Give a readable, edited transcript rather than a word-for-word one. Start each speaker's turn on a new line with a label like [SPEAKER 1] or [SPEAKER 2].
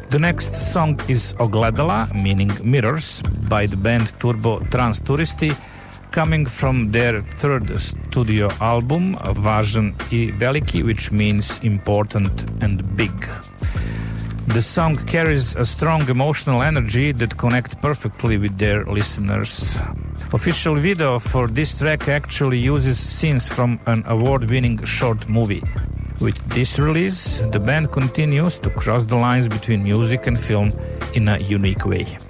[SPEAKER 1] The next song is Ogledala, meaning mirrors, by the band Turbo Trans Turisti, coming from their third studio album, Važan I Veliki, which means important and big. The song carries a strong emotional energy that connects perfectly with their listeners. Official video for this track actually uses scenes from an award-winning short movie. With this release, the band continues to cross the lines between music and film in a unique way.